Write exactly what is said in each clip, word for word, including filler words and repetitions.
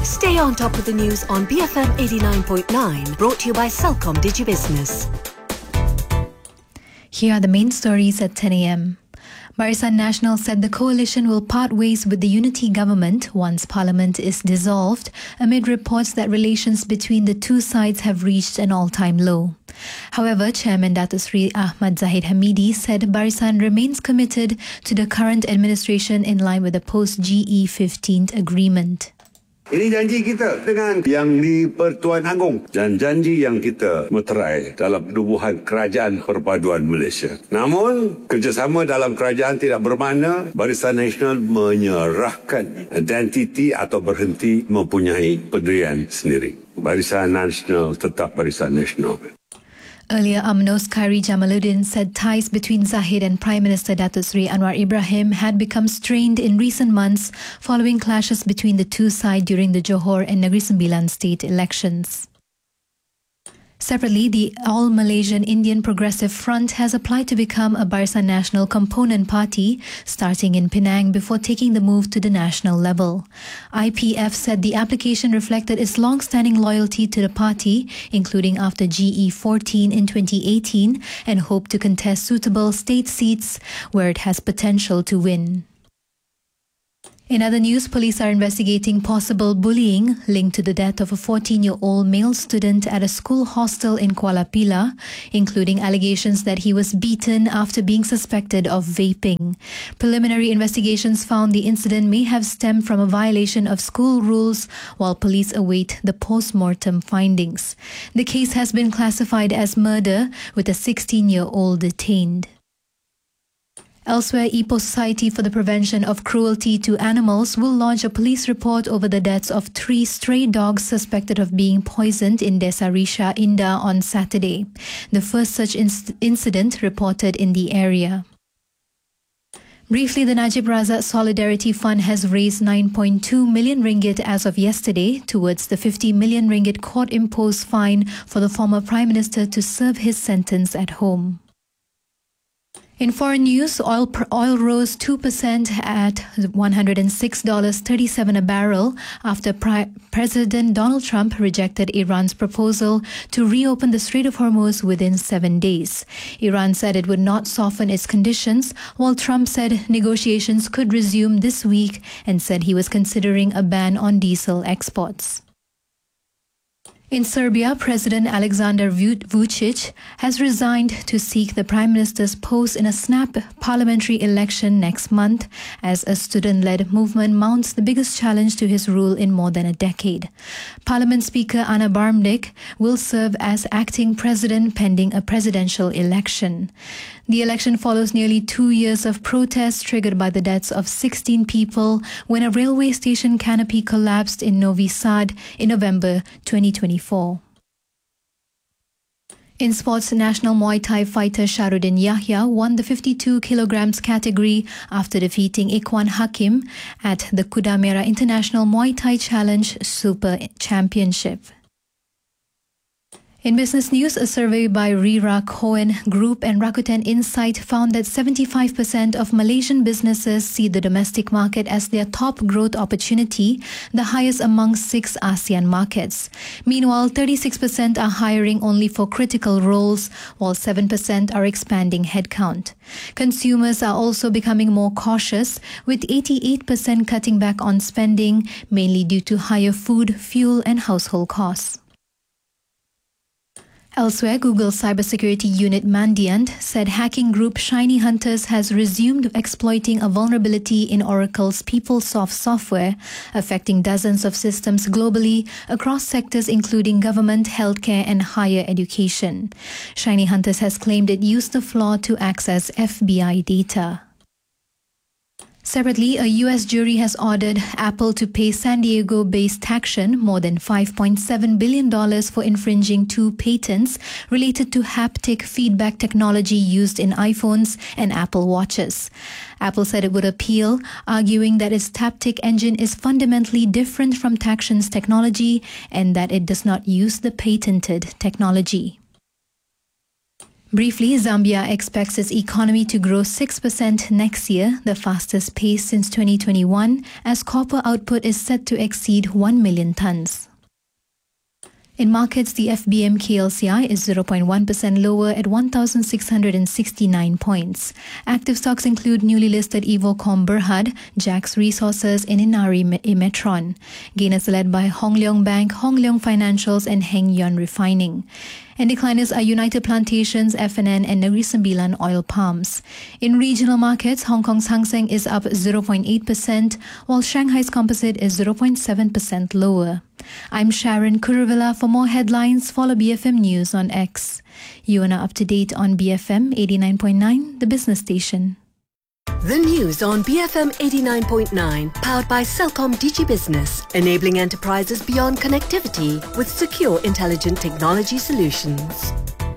Stay on top of the news on B F M eighty-nine point nine, brought to you by Celcom DigiBusiness. Here are the main stories at ten a.m. Barisan Nasional said the coalition will part ways with the unity government once parliament is dissolved, amid reports that relations between the two sides have reached an all-time low. However, Chairman Datuk Seri Ahmad Zahid Hamidi said Barisan remains committed to the current administration in line with the post-G E fifteen agreement. Ini janji kita dengan yang di Pertuan Agong dan janji yang kita meterai dalam penubuhan Kerajaan Perpaduan Malaysia. Namun, kerjasama dalam kerajaan tidak bermakna Barisan Nasional menyerahkan identiti atau berhenti mempunyai pendirian sendiri. Barisan Nasional tetap Barisan Nasional. Earlier, U M N O's Khairi Jamaluddin said ties between Zahid and Prime Minister Datuk Seri Anwar Ibrahim had become strained in recent months following clashes between the two sides during the Johor and Negeri Sembilan state elections. Separately, the All Malaysian Indian Progressive Front has applied to become a Barisan Nasional component party, starting in Penang before taking the move to the national level. I P F said the application reflected its long-standing loyalty to the party, including after G E fourteen in twenty eighteen, and hoped to contest suitable state seats where it has potential to win. In other news, police are investigating possible bullying linked to the death of a fourteen-year-old male student at a school hostel in Kuala Pilah, including allegations that he was beaten after being suspected of vaping. Preliminary investigations found the incident may have stemmed from a violation of school rules, while police await the post-mortem findings. The case has been classified as murder, with a sixteen-year-old detained. Elsewhere, Ipoh Society for the Prevention of Cruelty to Animals will launch a police report over the deaths of three stray dogs suspected of being poisoned in Desa Risha Indah on Saturday, the first such inc- incident reported in the area. Briefly, the Najib Razak Solidarity Fund has raised nine point two million ringgit as of yesterday towards the fifty million ringgit court-imposed fine for the former Prime Minister to serve his sentence at home. In foreign news, oil oil rose two percent at one hundred six dollars and thirty-seven cents a barrel after Pri- President Donald Trump rejected Iran's proposal to reopen the Strait of Hormuz within seven days. Iran said it would not soften its conditions, while Trump said negotiations could resume this week and said he was considering a ban on diesel exports. In Serbia, President Alexander Vučić has resigned to seek the Prime Minister's post in a snap parliamentary election next month as a student-led movement mounts the biggest challenge to his rule in more than a decade. Parliament Speaker Ana Barmdik will serve as acting president pending a presidential election. The election follows nearly two years of protests triggered by the deaths of sixteen people when a railway station canopy collapsed in Novi Sad in November twenty twenty-four. In sports, national Muay Thai fighter Shahrudin Yahya won the fifty-two kilograms category after defeating Ikhwan Hakim at the Kuda Merah International Muay Thai Challenge Super Championship. In business news, a survey by Rira Cohen Group and Rakuten Insight found that seventy-five percent of Malaysian businesses see the domestic market as their top growth opportunity, the highest among six ASEAN markets. Meanwhile, thirty-six percent are hiring only for critical roles, while seven percent are expanding headcount. Consumers are also becoming more cautious, with eighty-eight percent cutting back on spending, mainly due to higher food, fuel and household costs. Elsewhere, Google's cybersecurity unit Mandiant said hacking group Shiny Hunters has resumed exploiting a vulnerability in Oracle's PeopleSoft software, affecting dozens of systems globally across sectors including government, healthcare and higher education. Shiny Hunters has claimed it used the flaw to access F B I data. Separately, a U S jury has ordered Apple to pay San Diego-based Taction more than five point seven billion dollars for infringing two patents related to haptic feedback technology used in iPhones and Apple Watches. Apple said it would appeal, arguing that its Taptic engine is fundamentally different from Taction's technology and that it does not use the patented technology. Briefly, Zambia expects its economy to grow six percent next year, the fastest pace since twenty twenty-one, as copper output is set to exceed one million tons. In markets, the F B M K L C I is zero point one percent lower at one thousand six hundred sixty-nine points. Active stocks include newly listed Evocom Berhad, Jax Resources, and Inari Imetron. Gainers led by Hong Leong Bank, Hong Leong Financials, and Heng Yuan Refining. And decliners are United Plantations, F N N, and Negeri Sembilan Oil Palms. In regional markets, Hong Kong's Hang Seng is up zero point eight percent, while Shanghai's Composite is zero point seven percent lower. I'm Sharon Kuruvilla. For more headlines, follow B F M News on X. You are now up to date on B F M eighty-nine point nine, the business station. The news on B F M eighty-nine point nine, powered by Celcom DigiBusiness, enabling enterprises beyond connectivity with secure, intelligent technology solutions.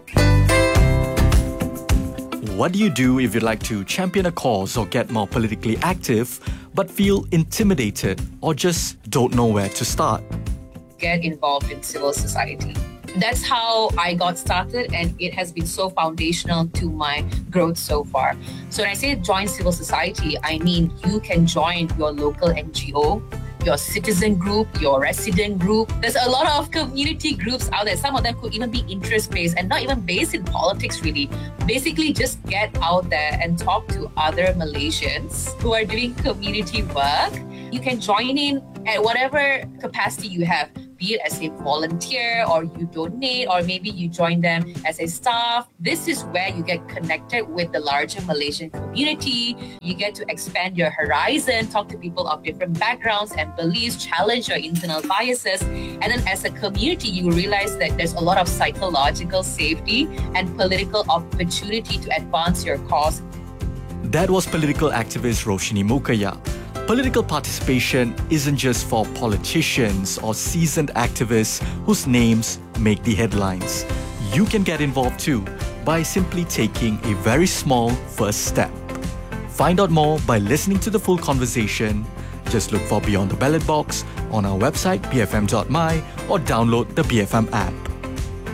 What do you do if you'd like to champion a cause or get more politically active, but feel intimidated or just don't know where to start? Get involved in civil society. That's how I got started, and it has been so foundational to my growth so far. So when I say join civil society, I mean you can join your local N G O, your citizen group, your resident group. There's a lot of community groups out there. Some of them could even be interest-based and not even based in politics, really. Basically, just get out there and talk to other Malaysians who are doing community work. You can join in at whatever capacity you have, be it as a volunteer, or you donate, or maybe you join them as a staff. This is where you get connected with the larger Malaysian community. You get to expand your horizon, talk to people of different backgrounds and beliefs, challenge your internal biases. And then as a community, you realize that there's a lot of psychological safety and political opportunity to advance your cause. That was political activist Roshini Mukaya. Political participation isn't just for politicians or seasoned activists whose names make the headlines. You can get involved too by simply taking a very small first step. Find out more by listening to the full conversation. Just look for Beyond the Ballot Box on our website b f m dot my or download the B F M app.